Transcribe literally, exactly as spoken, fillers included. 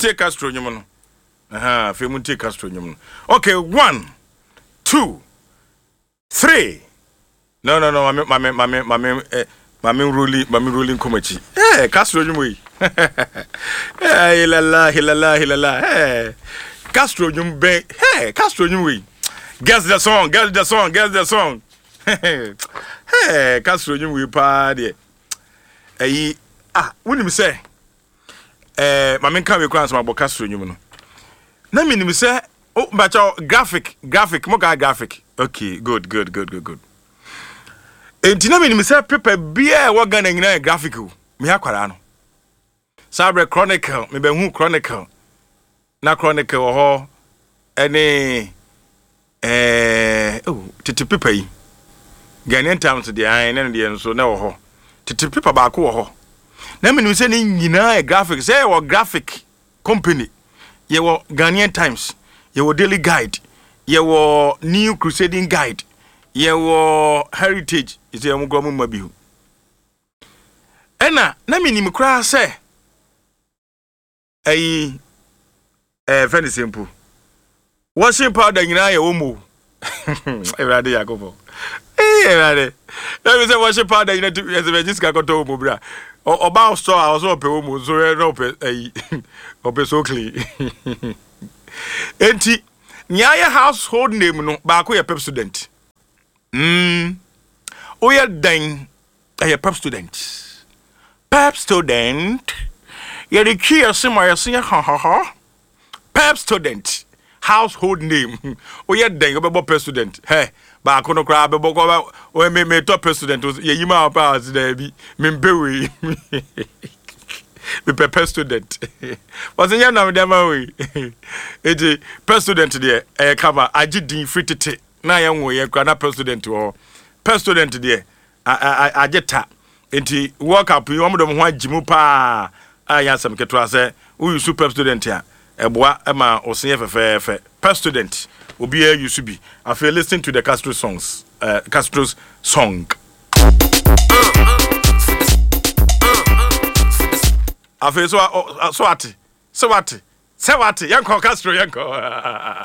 take Castro nyum no. Aha, fe mu take Castro nyum no. Okay, one, two, three. No, no, no, mame mame mame mame eh, mame rolling, mame rolling komachi. Eh, Castro nyum we. Eh, hilala, hilala, hilala. Eh. Castro nyum be. Hey, Castro nyum we. Guess the song, guess the song, guess the song. Hey, Castro nyum we pa de. Eh, ah, woni me say eh mame kan we kwan so mabo Castro nyum no. Na me ni me say oh, but graphic, graphic, mo ga graphic. Okay, good, good, good, good, good. Enti na me ni me say paper bia e wo ga na nyina graphic o. Me akwara no. Sabre Chronicle, me be hu Chronicle. Na Chronicle wo ho ene eh oh, titi paper yi. Ghanaian Times de an na de nso na wo ho. Titi paper ba ko wo ho. Na me ni say ni nyina e graphic, say wo graphic company. Ye wo Ghanaian Times, ye wo Daily Guide, ye wo New Crusading Guide, ye wo Heritage, is ye mo gro mo mabihu. Ena na me ni me kra say Ayi eh very simple. Washing powder nyina ye wo mo. Everade Yakobo. Eh everade. Let me say washing powder nyina to as a jiska ko to mo bra. Oba store I was ope wo mo so e no pe ayi. Ope so clean. Enti nyaya household name no ba ko ye pep student. Mm. Oya dan a pep student. Pep student. Yeah, the key is similar. Ha ha ha. Pep student, household name. Oh yeah, then you be pep student. Hey, but I couldn't cry. Be go. Oh me me top pep student. Yeah, you ma pass there be. Me be me pep student. What's in your name there ma we? It pep student there. Eh cover. Aji din free tete. Na ya wo ye kra na pep student wo. Pep student there. I I I jeta. Enti work up. You want them ho ajimu pa. Aya sam ketwa se u super student ya eboa ema osenye fefefe per student obi e use bi afi listen to the Castro songs uh, Castro's song afi so so ati so ati so ati yanko Castro yanko